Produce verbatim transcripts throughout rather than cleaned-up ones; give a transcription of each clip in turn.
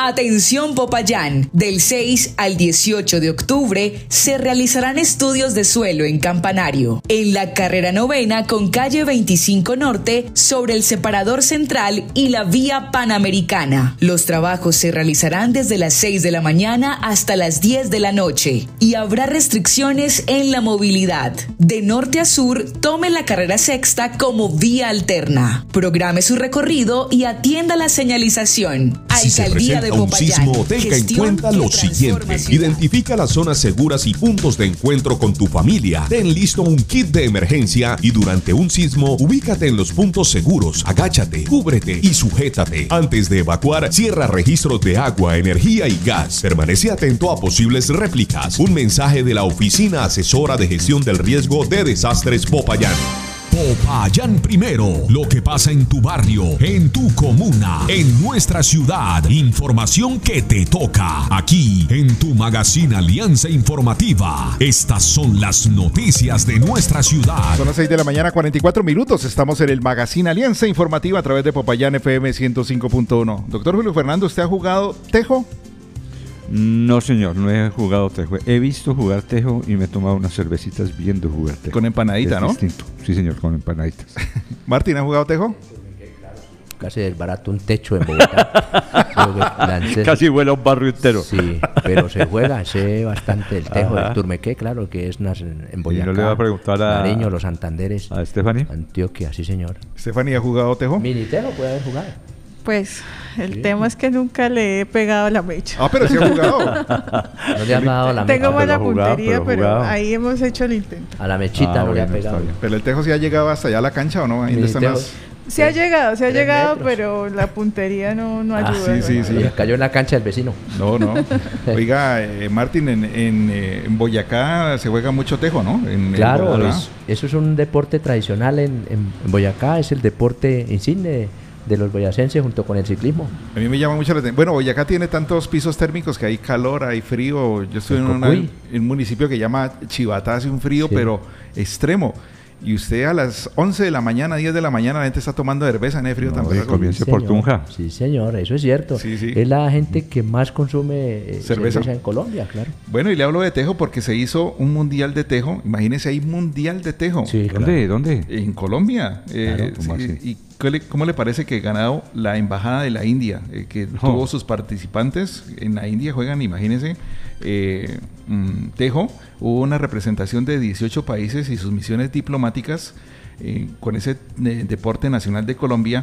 Atención Popayán, del seis al dieciocho de octubre se realizarán estudios de suelo en Campanario, en la carrera novena con calle veinticinco Norte, sobre el separador central y la vía Panamericana. Los trabajos se realizarán desde las seis de la mañana hasta las diez de la noche y habrá restricciones en la movilidad. De norte a sur, tome la carrera sexta como vía alterna. Programe su recorrido y atienda la señalización. Si se presenta un sismo, tenga en cuenta lo siguiente. Identifica las zonas seguras y puntos de encuentro con tu familia. Ten listo un kit de emergencia y durante un sismo, ubícate en los puntos seguros. Agáchate, cúbrete y sujétate. Antes de evacuar, cierra registros de agua, energía y gas. Permanece atento a posibles réplicas. Un mensaje de la Oficina Asesora de Gestión del Riesgo de Desastres Popayán. Popayán Primero, lo que pasa en tu barrio, en tu comuna, en nuestra ciudad. Información que te toca aquí en tu magazine Alianza Informativa. Estas son las noticias de nuestra ciudad. Son las seis de la mañana, cuarenta y cuatro minutos. Estamos en el magazine Alianza Informativa a través de Popayán F M ciento cinco punto uno. Doctor Julio Fernando, ¿usted ha jugado tejo? No, señor, no he jugado tejo. He visto jugar tejo y me he tomado unas cervecitas viendo jugar tejo. Con empanadita, es ¿no? Distinto. Sí, señor, con empanaditas. Martín, ¿ha jugado tejo? Casi desbarato un techo en Bogotá. Casi vuela un barrio entero. Sí, pero se juega, sé bastante el tejo, Ajá. el turmequé, claro, que es unas en Boyacá. Y no le va a preguntar a Nariño, los Santanderes. ¿A Stephanie? Antioquia, sí, señor. ¿Stephanie ha jugado tejo? Mini tejo puede haber jugado. Pues el sí. tema es que nunca le he pegado la mecha. Ah, pero sí ha jugado. No le ha dado la mecha. Tengo buena puntería, pero, pero, pero ahí hemos hecho el intento. A la mechita ah, no bueno, le ha pegado. Pero el tejo sí ha llegado hasta allá a la cancha, ¿o no? Ahí están las... Se ha llegado, se ha llegado, metros. Pero la puntería no, no ayuda. Ah, sí, sí, sí. Cayó en la cancha del vecino. No, no. Oiga, eh, Martín, en, en, eh, en Boyacá se juega mucho tejo, ¿no? En, claro, en es, eso es un deporte tradicional en, en, en Boyacá, es el deporte insigne de los boyacenses junto con el ciclismo. A mí me llama mucho la atención. Bueno, Boyacá tiene tantos pisos térmicos que hay calor, hay frío. Yo estoy en, una, en un municipio que se llama Chivatá, hace un frío, sí. pero extremo. Y usted a las once de la mañana, diez de la mañana, la gente está tomando cerveza en el frío no, también. Comience por Tunja. Sí, señor, eso es cierto. Sí, sí. Es la gente que más consume eh, cerveza. cerveza en Colombia, claro. Bueno, y le hablo de tejo porque se hizo un mundial de tejo. Imagínese, hay mundial de tejo. Sí, ¿Dónde? Claro. ¿Dónde? En Colombia. Claro, eh, ¿cómo, sí, ¿Y qué le, cómo le parece que ganado la embajada de la India? Eh, que no. tuvo sus participantes en la India, juegan, imagínese, eh, mm, tejo. Hubo una representación de dieciocho países y sus misiones diplomáticas eh, con ese de, deporte nacional de Colombia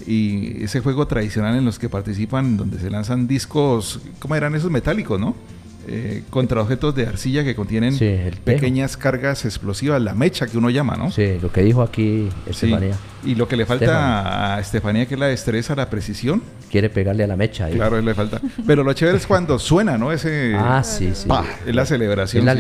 y ese juego tradicional en los que participan, donde se lanzan discos, ¿cómo eran esos metálicos, no? Eh, contra objetos de arcilla que contienen sí, pequeñas cargas explosivas, la mecha que uno llama, ¿no? Sí, lo que dijo aquí Estefanía. Sí. Y lo que le falta Estefanía. a Estefanía, que es la destreza, la precisión. Quiere pegarle a la mecha. Ahí. Claro, le falta. Pero lo chévere es cuando suena, ¿no? Ese. Ah, sí, sí. ¡Pah! Es la celebración. Es la